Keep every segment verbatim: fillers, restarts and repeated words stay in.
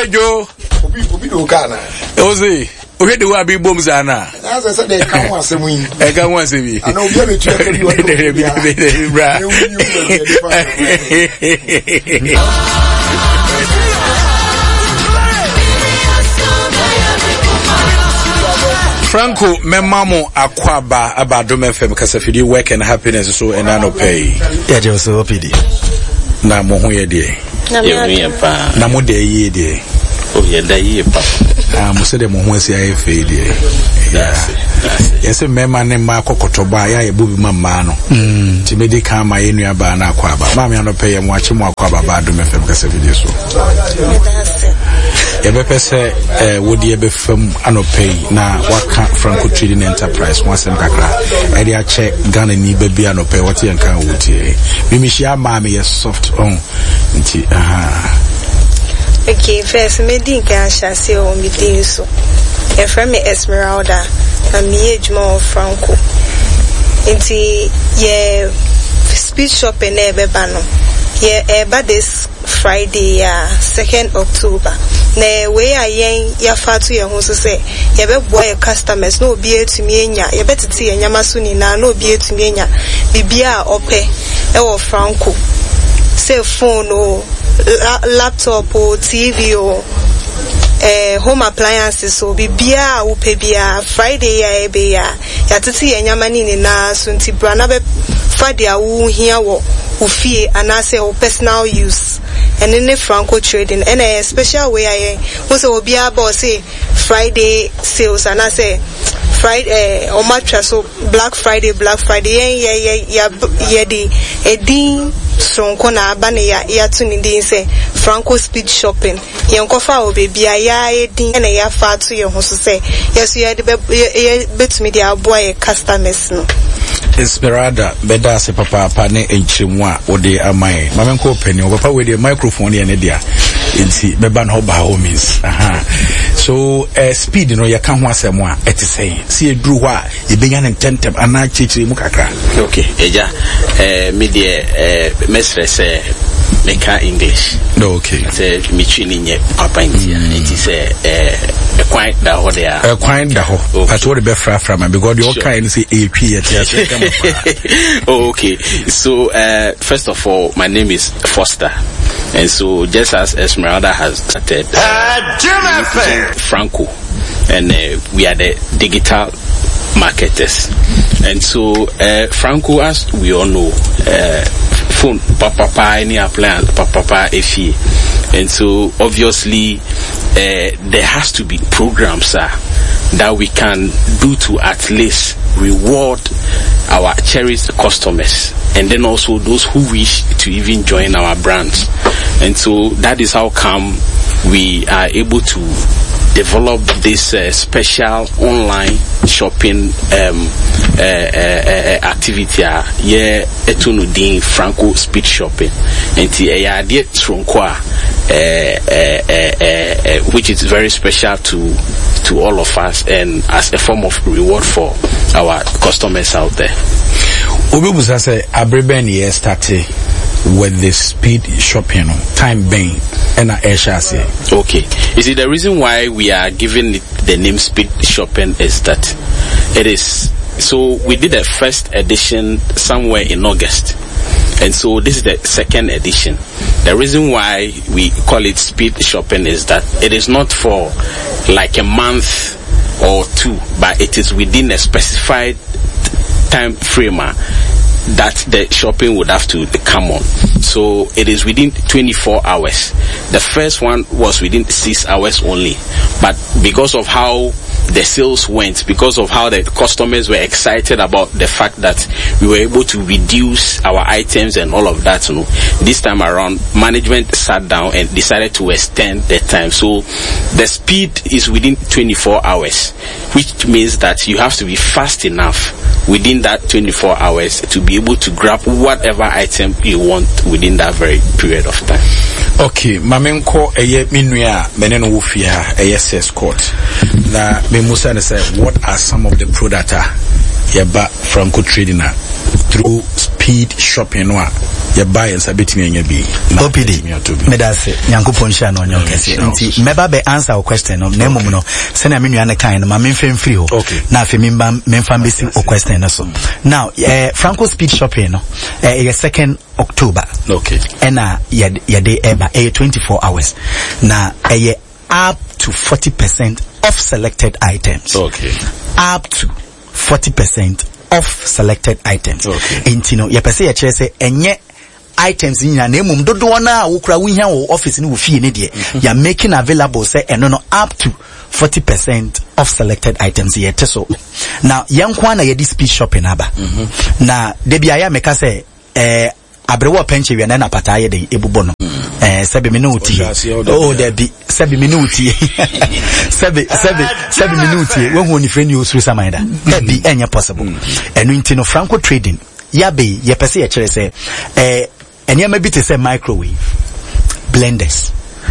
Joe. Obi obi do kana. Ozi. Obi de wa bi bom sana. As I said they can want some win. E kan wan se bi. I know be be to you. Bra. Franco memamo akwaba abadom F M kasafidi work and happiness so and no pay. Yeah, just so pity. Na mo ho ye de. Na mo de ye de. Oh ye da ye pa. Ah mo se de mo ho asi aye fe de. That's it. Yes mema ne ma kokotoba ya ye bobi mama no. Mm. Ti me di kan ma ye nuaba na akwaba. Ma me no pay ye mo achi mo akwaba abadom F M kasafidi so. That's it. Ebe se eh wodi ebe fam anopay na waka Franco Trading Enterprise wansem kakra e dey ache Ghana ni ba bia anopay what yen kan wotie mimi shia ma me soft on nti aha. Okay, first me din kan shase o mi din so e from me Esmeralda na me ejuma Franco nti ye speed shop e na ebe ba no ye eba this Friday uh, second October na we ayen ya fatu ye ho so say ye be boy customers no obi etumi enya ye betete ye nyama so ni na no obi etumi enya bibia ope e wo Franco say phone o laptop o T V o eh home appliances so bibia wo pe bia Friday ya e be ya ya tete ye nyama ni na so nti bra na be fadia wo hia wo ufie anase o personal use and in the Franco Trading and a special way I was a obia boss say Friday sales and I say Friday or mattress so Black Friday Black Friday yeah yeah yeah yeah the a din strong corner bane ya ya tuni din say Franco speed shopping yen kofa o baby ya ya din na ya fa to ye ho so say yes you betumi dia boy customers no Inspirada beda se papa pa ne enchirimu a wode amai mamenko peni o papa we the microphone ye ne dia nti beba no ba ho means aha so uh, speed no ya kan ho asem a eti say see eduru ho a e benya ne tentem ana chichiri mu kakra. Okay eja eh me de eh mesre se meka English no okay say me chini nye papa ntia eti say eh kwan da ho dia eh kwan da ho at what be fra fra man because you kind say ap yet. Oh, okay. So, uh, first of all, my name is Foster. And so, just as Esmeralda has started, uh, Franco, and uh, we are the digital marketers. And so, uh, Franco, as we all know, uh, phone, papa, any appliance, papa, efi. And so, obviously, uh, there has to be programs uh, that we can do to at least reward our cherished customers and then also those who wish to even join our brands. And so that is how come we are able to develop this uh, special online shopping um, uh, uh, uh, activity uh, yeah etunudin Franco speed shopping and uh, uh, which is very special to to all of us and as a form of reward for our customers out there. Obibusa say abreben ye started with the speed shopping time being and Aisha say okay. You see, the reason why we are giving it the name speed shopping is that it is so we did a first edition somewhere in August, and so this is the second edition. The reason why we call it speed shopping is that it is not for like a month or two, but it is within a specified time frame that the shopping would have to come on. So it is within twenty-four hours. The first one was within six hours only, but because of how the sales went, because of how the customers were excited about the fact that we were able to reduce our items and all of that, you know, this time around management sat down and decided to extend the time. So the speed is within twenty-four hours, which means that you have to be fast enough within that twenty-four hours to be able to grab whatever item you want within that very period of time. Okay, mamenko eye minua meneno wofia eye ses court. Na me musa say what are some of the products yeba Franco Trading through speed shopping no you buy and sabit me nya bi O P D me da se Nyankopon sha no nyo kese nti meba be answer o question no na mum no se na me nua ne kan no ma memfem free ho na afi memba memfa besi o question no so now eh Franco speed shopping no eh second October okay and uh ye ye day eba eh twenty-four hours na eh up to forty percent off selected items okay up to forty percent off selected items okay nti no ye pese ye kire se enye items in na emum dodo na wo kura wo hia wo office ni wo fie ne de ya making available say eno no up to forty percent of selected items here so now yankwa na ye this speed shopping aba mm-hmm. na de bia ya meka say eh abrewo penche wi na na pata ye de ebubo no eh sebe me no uti oh there be sebe me no uti sebe sebe sebe me no uti we hu ni friend you through samanda that be any possible enu nti no Franco trading ya be ye pese ye kire say eh enyama bi te say microwave blenders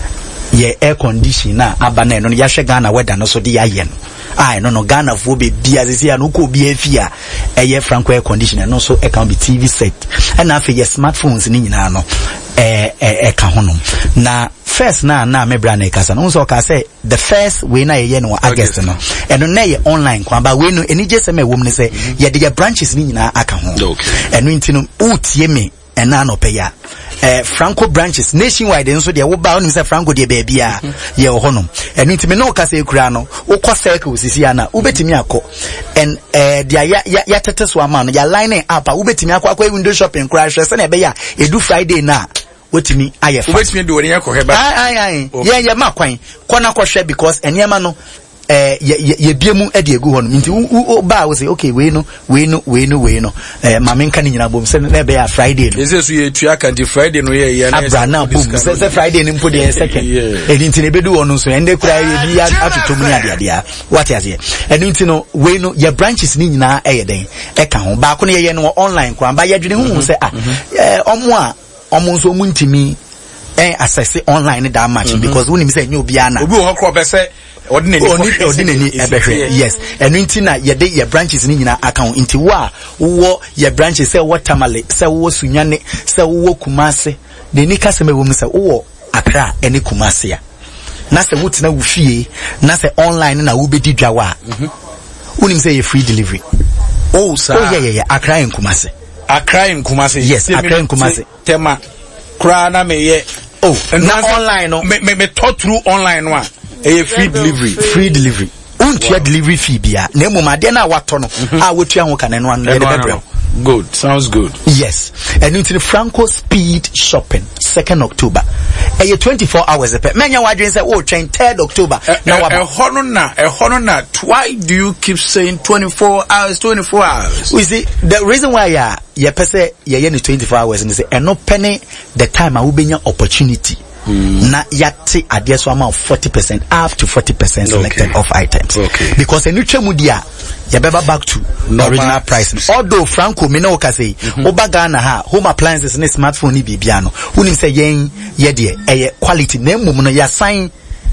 ye air condition na abana no ya hwe Ghana weather no so de ya ye no ai no no Ghana fo be bia sisi an ko bia afia eye Franco air conditioner no so e can be T V set and afi ye smartphones ni nyina no eh eh ka hono na first na na me bra na kasa no so ka say the first we na ye no August no and no ye online kwa ba we no eni je se me wom ne say ye de branches ni nyina aka ho and no ntino utie me and na no pay ya eh Franco branches nationwide nso de wo ba onu say Franco de ba bia ye ho honom and ntime no ka say kura no wo ko circle sisi ana wo betimi akọ and eh dia ya ya tete so ama no ya line up wo betimi akọ akọ window shopping kura hwe se na be ya edu Friday na wotimi aye fa wotimi de woni akọ heba ai ai ye ye ma kwan kona kọ hwe because eniema no eh ye ye biemu e de egu ho no nti wo ba wo say okay we no we no we no we no eh ma menka ni nyina bom se na be ya Friday no ese so ye tua kan di Friday no ye ye na abra na bom se se Friday ni mpo de second e nti ne bedu ono so ende kura ye bi atotom ni ade ade what is here and nti no we no ye branches ni nyina e ye den e ka ho ba ko ne ye no online kwa ba ye dwene hu se ah eh omo a omo nso mu ntimi eh access online da match because we ni say nyo bia na obi ho crop se ordinary ordinary ebehwe yes enu nti na ye de ye branches ni nyina account nti wa wo ye branches say watermale say wo sunyane say wo kumase de ni ka se me wo mu say wo Accra ene kumase ya na se wutina wo fie na se online na wo bedi dwawa mhm unim say ye free delivery oh sir oh yeah yeah yeah Accra en kumase Accra en kumase yes Accra en kumase tema kra na me ye oh na online no me me talk through online no a free delivery free delivery untia delivery fee bia na emomade na wato no a wotua ho kan no no de good sounds good yes and into the Franco speed shopping second October eh twenty-four hours e menya wadwen say oh train third October now e hono na e hono na why do you keep saying twenty-four hours twenty-four hours we see the reason why ya ye pese ye ye twenty-four hours and say e no penny the time I will be an opportunity Mm. na yati ade so amount forty percent up to forty percent selected okay. of items okay. because a new chemudia you better back to the original price although Franco me no ka say oba Ghana ha home appliances and smartphone ni bibia no woni say yen ye de eh quality na mum no ya sign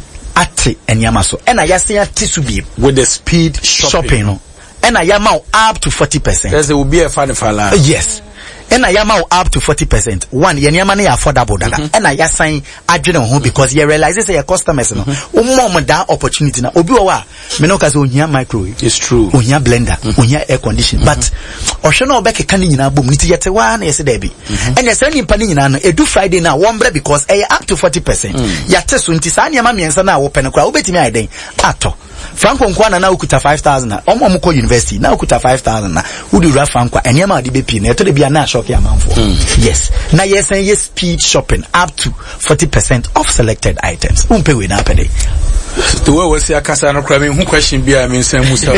ate enyama so and I say ate so bi with the speed shopping, shopping no and I am up to forty percent there will be a fan fala yes and I am up to forty percent. One, ye nyama na affordable dada. And I ya sign adwene ho because you realize say your customers no. O mo that opportunity na obi wa me no ka say ohia microwave. It's true. Ohia blender, ohia air condition. But ohwe na obeke kan nyina bom niti yete wa na yese da bi. And you say nimpa ni nyina no edu Friday na one bre because e up to forty percent. Yate so nti sa nyama miensa na wo pene kra obetimi aiden ato. Franco nkwana na ukuta five thousand na omo mko university na ukuta five thousand na udi ra Franco enyama ade bepi na eto de bia na shock ya manfo yes na yes and yes speed shopping up to forty percent of selected items umpe we na pede the way we see akasa no kra me hu question bia me nsan musa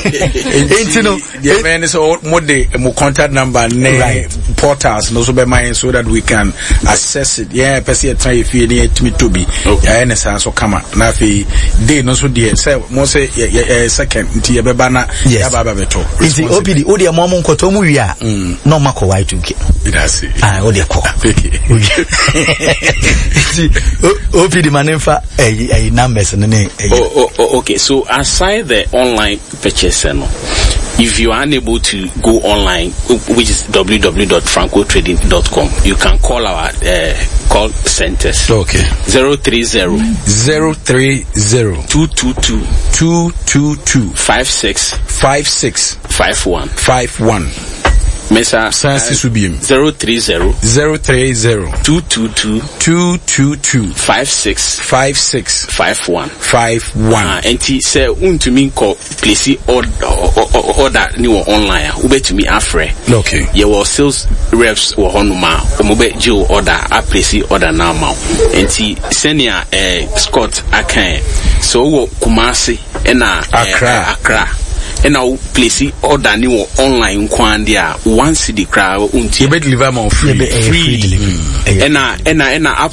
enti no the man is more the mo contact number ne portals no so be mine so that we can access it yeah person try if you need to to be yeah na so kama na fi day no so dey say mo say second nti ye beba na ya baba beto nti O P D o de mo mo nkoto mu wi a no mako Y two K that's it ah o de ko O P D manenfa eh eh numbers no Oh, oh, oh, okay. So aside the online purchase, no, If you are unable to go online, which is w w w dot franco trading dot com, you can call our uh, call centers. Okay. zero three zero zero three zero two two two two two two five six five six five one five one. Mesa Sansi Subim. zero three zero zero three zero two two two two two two five six five six five one five one. Ah, enti say untumi call place order order ni online ubetumi afre. Okay. Ye were sales reps wo honuma omube geo order a place order now ma. Enti senior eh Scott akan so wo Kumasi ena Accra Accra and now place order new online kwandia one city crowd until you bet deliver more free free delivery and na and na and na app